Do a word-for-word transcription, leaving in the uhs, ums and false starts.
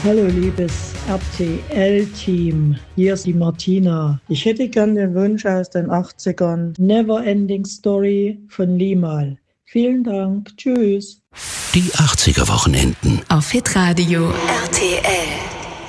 Hallo liebes R T L-Team, hier ist die Martina. Ich hätte gern den Wunsch aus den achtzigern, Never Ending Story von Limahl. Vielen Dank, tschüss. Die achtziger Wochenenden auf Hitradio R T L.